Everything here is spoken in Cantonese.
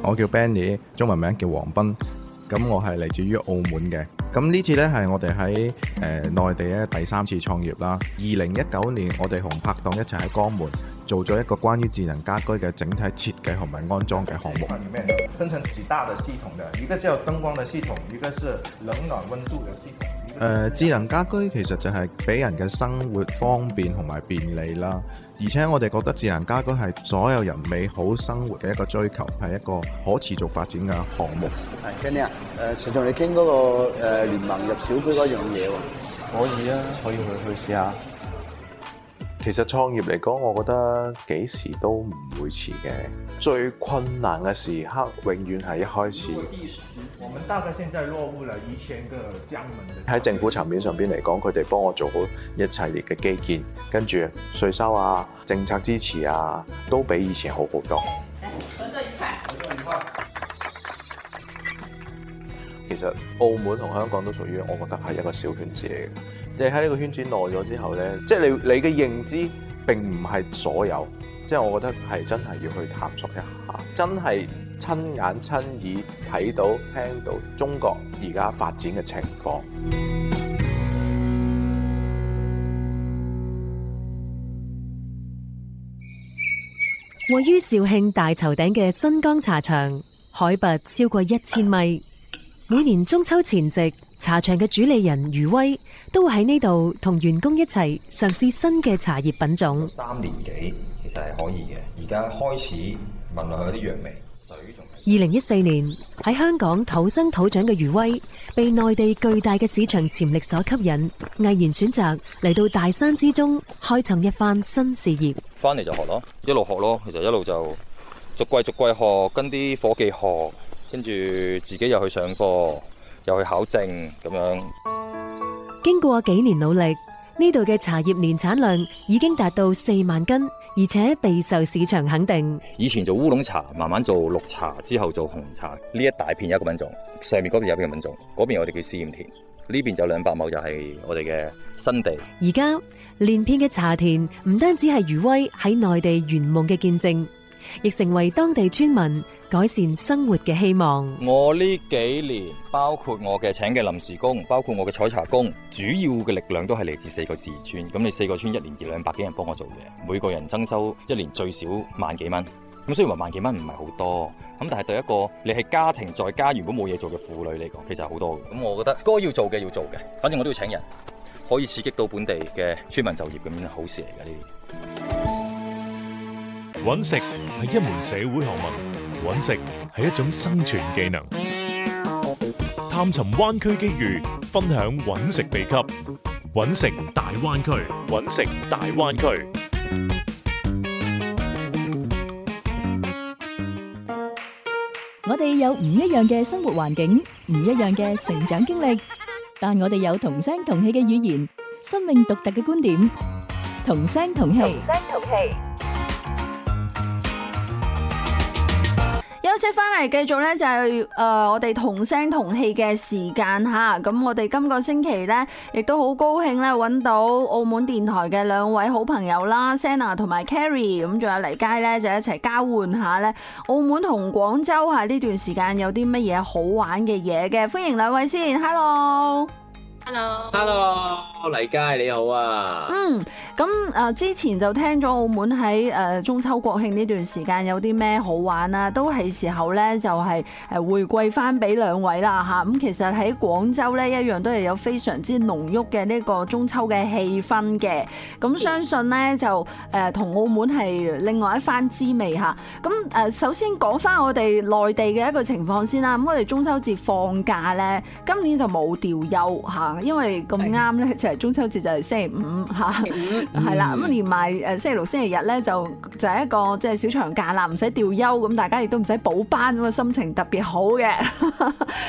我叫 Benny， 中文名叫黃斌。咁我係嚟自於澳門嘅。咁呢次呢，係我哋喺內地咧第3次創業啦。2019年我哋同拍檔一齊喺江門做咗一個關於智能家居嘅整體設計同埋安裝嘅項目。裡面分成幾大的系統的，一個叫燈光的系統，一個是冷暖溫度的系統。智能家居其實就係俾人嘅生活方便同埋便利啦，而且我哋覺得智能家居係所有人美好生活嘅一個追求，係一個可持續發展嘅項目。 係 Kenny 啊，想同你傾嗰個聯盟入小區嗰樣嘢喎。 可以啊，可以去試下。其實創業嚟講，我覺得幾時都唔會遲嘅。最困難嘅時刻，永遠係一開始。 我們大概現在落戶了1000個江門的。 喺政府層面上邊嚟講，佢哋幫我做好一系列嘅基建，跟住稅收啊、政策支持啊，都比以前好好多。 合作愉快。 其實澳門同香港都屬於，我覺得係一個小圈子嚟嘅。你喺呢個圈子耐咗之後呢，即係你嘅認知並唔係所有，即係我覺得係真係要去探索一下，真係親眼親耳睇到聽到中國而家發展嘅情況。 位於肇慶大頭頂嘅新江茶場，海拔超過1000米。每年中秋前夕，茶場嘅主理人余威都會喺呢度同員工一齊嘗試新嘅茶葉品種。 3年幾其實係可以嘅，而家開始聞落去有啲藥味。水仲係 2014年喺香港土生土長嘅余威，被內地巨大嘅市場潛力所吸引，毅然選擇嚟到大山之中開創一番新事業。 翻嚟就學咯，一路學咯，其實一路就逐季學，跟啲伙計學。跟住自己又去上課，又去考證咁樣。 經過幾年努力，呢度嘅茶葉年產量已經達到4萬斤，而且備受市場肯定。 以前做烏龍茶，慢慢做綠茶，之後做紅茶。呢一大片有一個品種，上面嗰邊有一個品種，嗰邊我哋叫試驗田，呢邊就200畝就係我哋嘅新地。 而家連片嘅茶田唔單止係余威喺內地圓夢嘅見證，亦成為當地村民改善生活嘅希望。 我呢幾年，包括我嘅請嘅臨時工，包括我嘅採茶工，主要嘅力量都係嚟自4個自然村。咁你4個村1年200幾人幫我做嘢，每個人增收1年最少萬幾蚊。咁雖然話萬幾蚊唔係好多，咁但係對一個你係家庭在家如果冇嘢做嘅婦女嚟講，其實係好多嘅。咁我覺得該要做嘅要做嘅，反正我都要請人，可以刺激到本地嘅村民就業，咁樣係好事嚟嘅呢啲。 搵食係一門社會學問，搵食係一種生存技能。探尋灣區機遇，分享搵食秘笈。搵食大灣區，搵食大灣區。 我哋有唔一樣嘅生活環境，唔一樣嘅成長經歷，但我哋有同聲同氣嘅語言，生命獨特嘅觀點，同聲同氣。 休息翻嚟，繼續咧就係我哋同聲同氣嘅時間吓。咁我哋今個星期咧，亦都好高興咧揾到澳門電台嘅2位好朋友啦 ，Senna 同埋 Carrie， 咁仲有黎佳咧就一齊交換下咧澳門同廣州吓呢段時間有啲乜嘢好玩嘅嘢嘅。歡迎2位先 ，Hello。 Hello， 黎佳你好啊。 咁之前就聽咗澳門喺中秋國慶呢段時間有啲咩好玩啦，都係時候咧就係回饋翻俾2位啦吓。咁其實喺廣州咧一樣都係有非常之濃郁嘅呢個中秋嘅氣氛嘅。咁相信咧就同澳門係另外一番滋味吓。咁首先講翻我哋內地嘅一個情況先啦。咁我哋中秋節放假咧，今年就冇調休吓。因為咁啱咧，就係中秋節就係星期5嚇，係啦，咁連埋星期6、星期日咧就係一個即係小長假啦，唔使調休，咁大家亦都唔使補班，咁啊心情特別好嘅。